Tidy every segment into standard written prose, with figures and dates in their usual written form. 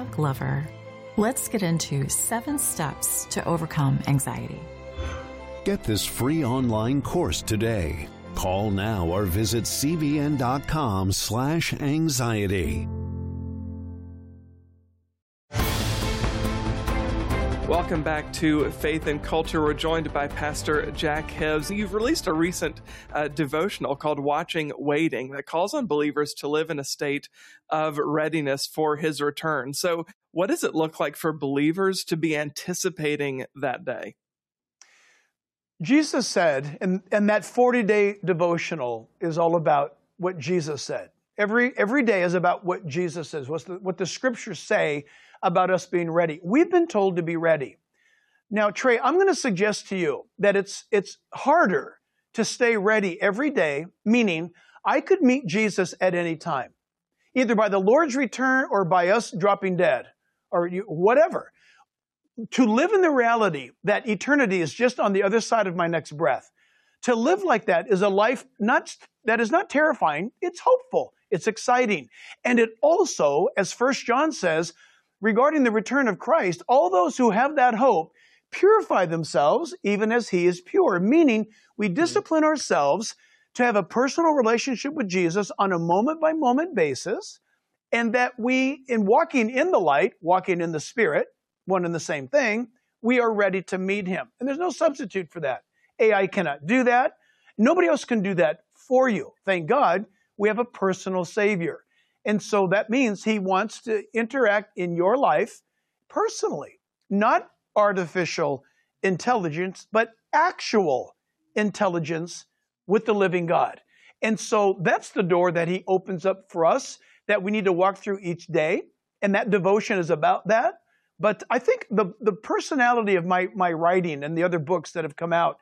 Sarah Glover. Let's get into 7 steps to overcome anxiety. Get this free online course today. Call now or visit cbn.com/anxiety. Welcome back to Faith and Culture. We're joined by Pastor Jack Hibbs. You've released a recent devotional called Watching Waiting that calls on believers to live in a state of readiness for his return. So what does it look like for believers to be anticipating that day? Jesus said, and that 40-day devotional is all about what Jesus said. Every day is about what Jesus says, what the scriptures say about us being ready. We've been told to be ready. Now, Trey, I'm going to suggest to you that it's harder to stay ready every day, meaning I could meet Jesus at any time, either by the Lord's return or by us dropping dead or whatever. To live in the reality that eternity is just on the other side of my next breath, to live like that is a life that is not terrifying. It's hopeful. It's exciting. And it also, as 1 John says, regarding the return of Christ, all those who have that hope purify themselves even as he is pure, meaning we discipline ourselves to have a personal relationship with Jesus on a moment-by-moment basis, and that we, in walking in the light, walking in the Spirit, one and the same thing, we are ready to meet him. And there's no substitute for that. AI cannot do that. Nobody else can do that for you. Thank God we have a personal Savior. And so that means he wants to interact in your life personally, not artificial intelligence, but actual intelligence with the living God. And so that's the door that he opens up for us that we need to walk through each day. And that devotion is about that. But I think the personality of my writing and the other books that have come out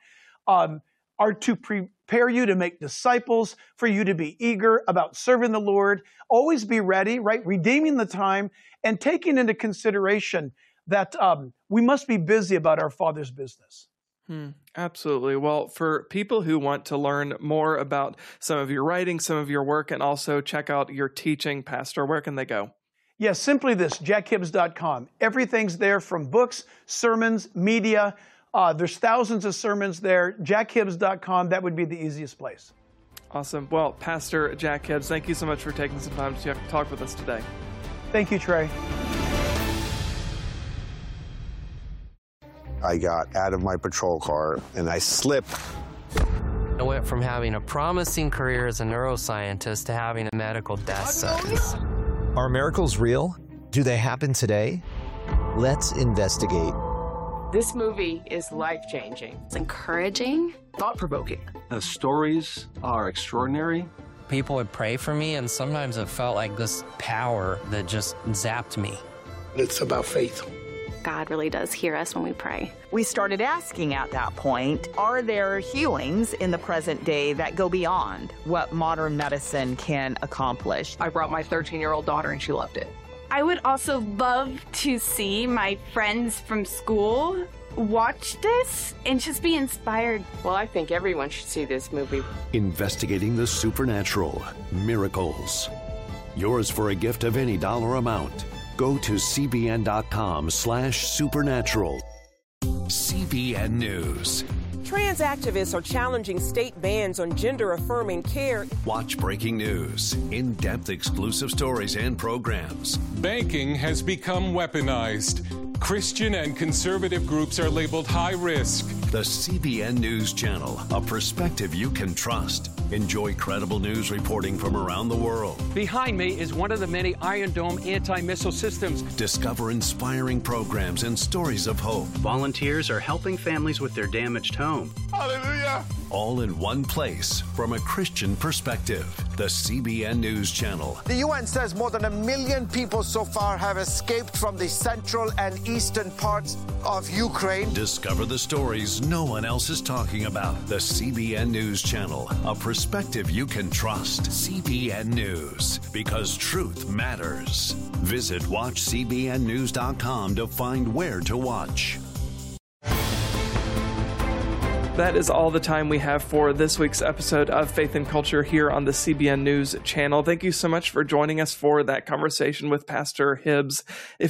are to prepare you to make disciples, for you to be eager about serving the Lord, always be ready, right? Redeeming the time and taking into consideration that we must be busy about our Father's business. Absolutely. Well, for people who want to learn more about some of your writing, some of your work, and also check out your teaching, Pastor, where can they go? Yes, simply this, jackhibbs.com. Everything's there from books, sermons, media. There's thousands of sermons there. jackhibbs.com, that would be the easiest place. Awesome. Well, Pastor Jack Hibbs, thank you so much for taking some time to talk with us today. Thank you, Trey. I got out of my patrol car and I slipped. I went from having a promising career as a neuroscientist to having a medical death sentence. Are miracles real? Do they happen today? Let's investigate. This movie is life-changing. It's encouraging. Thought-provoking. The stories are extraordinary. People would pray for me, and sometimes it felt like this power that just zapped me. It's about faith. God really does hear us when we pray. We started asking at that point, are there healings in the present day that go beyond what modern medicine can accomplish? I brought my 13-year-old daughter and she loved it. I would also love to see my friends from school watch this and just be inspired. Well, I think everyone should see this movie. Investigating the supernatural, miracles. Yours for a gift of any dollar amount. Go to cbn.com/supernatural. CBN News. Trans activists are challenging state bans on gender-affirming care. Watch breaking news, in-depth exclusive stories and programs. Banking has become weaponized. Christian and conservative groups are labeled high risk. The CBN News Channel, a perspective you can trust. Enjoy credible news reporting from around the world. Behind me is one of the many Iron Dome anti-missile systems. Discover inspiring programs and stories of hope. Volunteers are helping families with their damaged home. Hallelujah! All in one place from a Christian perspective. The CBN News Channel. The UN says more than 1 million people so far have escaped from the central and eastern parts of Ukraine. Discover the stories no one else is talking about. The CBN News Channel, a perspective you can trust. CBN News, because truth matters. Visit watchcbnnews.com to find where to watch. That is all the time we have for this week's episode of Faith and Culture here on the CBN News Channel. Thank you so much for joining us for that conversation with Pastor Hibbs.